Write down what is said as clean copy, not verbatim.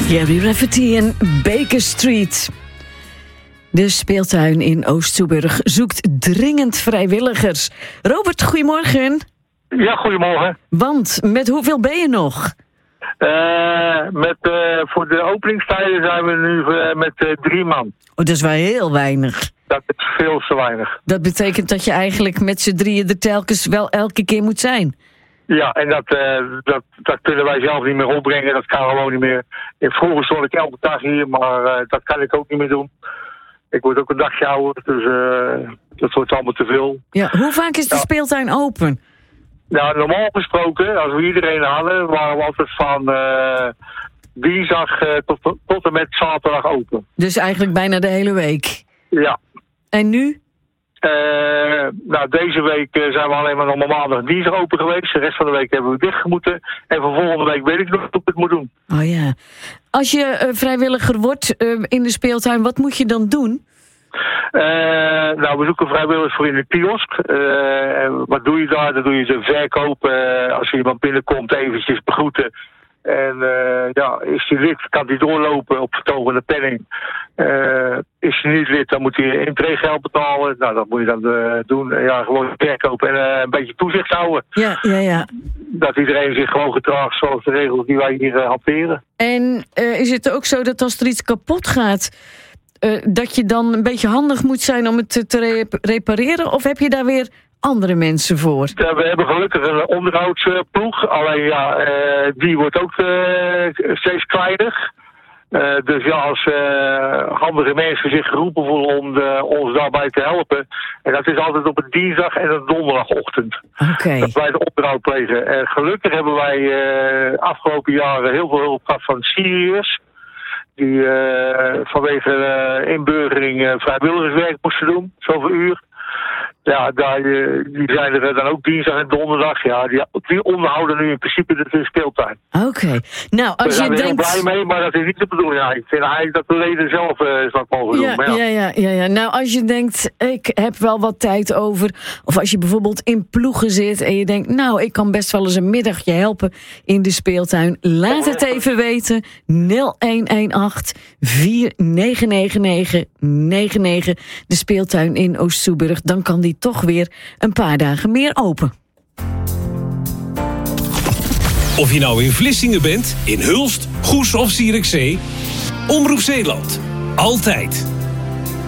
Gary Rafferty en Baker Street. De speeltuin in Oost-Soeburg zoekt dringend vrijwilligers. Robert, goedemorgen. Ja, goedemorgen. Want met hoeveel ben je nog? Voor de openingstijden zijn we nu met 3 man. Oh, dat is wel heel weinig. Dat is veel te weinig. Dat betekent dat je eigenlijk met z'n drieën er telkens wel elke keer moet zijn. Ja, en dat kunnen wij zelf niet meer opbrengen. Dat kan gewoon niet meer. Vroeger stond ik elke dag hier, maar dat kan ik ook niet meer doen. Ik word ook een dagje ouder, dus dat wordt allemaal te veel. Ja, hoe vaak is de speeltuin open? Nou, normaal gesproken, als we iedereen hadden, waren we altijd van dinsdag tot en met zaterdag open. Dus eigenlijk bijna de hele week? Ja. En nu? Deze week zijn we alleen maar nog maandag en dinsdag open geweest. De rest van de week hebben we dicht moeten. En voor volgende week weet ik nog hoe ik het moet doen. Oh ja. Als je vrijwilliger wordt in de speeltuin, wat moet je dan doen? We zoeken vrijwilligers voor in de kiosk. Wat doe je daar? Dan doe je de verkoop. Als er iemand binnenkomt, eventjes begroeten. En is hij lid, kan hij doorlopen op vertogende penning. Is hij niet lid, dan moet hij intreegeld betalen. Nou, dat moet je dan doen. Gewoon verkopen en een beetje toezicht houden. Ja. Dat iedereen zich gewoon gedraagt zoals de regels die wij hier hanteren. En is het ook zo dat als er iets kapot gaat, dat je dan een beetje handig moet zijn om het te repareren? Of heb je daar weer andere mensen voor? We hebben gelukkig een onderhoudsploeg. Alleen die wordt ook steeds kleiner. Dus als handige mensen zich geroepen voelen om ons daarbij te helpen. En dat is altijd op een dinsdag en een donderdagochtend. Okay. Dat wij de onderhoud plegen. En gelukkig hebben wij afgelopen jaren heel veel hulp gehad van Syriërs. Die vanwege inburgering vrijwilligerswerk moesten doen. Zoveel uur. Ja, die zijn er dan ook dinsdag en donderdag. Ja, die onderhouden nu in principe de speeltuin. Oké. Nou, als je zijn denkt... er heel blij mee, maar dat is niet de bedoeling. Ja, ik vind eigenlijk dat de leden zelf dat mogen doen. Maar Ja. Nou, als je denkt, ik heb wel wat tijd over. Of als je bijvoorbeeld in ploegen zit en je denkt, nou, ik kan best wel eens een middagje helpen in de speeltuin. Laat het even weten. 0118 4999 99. De speeltuin in Oost-Soeburg. Dan kan die toch weer een paar dagen meer open. Of je nou in Vlissingen bent, in Hulst, Goes of Zierikzee. Omroep Zeeland. Altijd.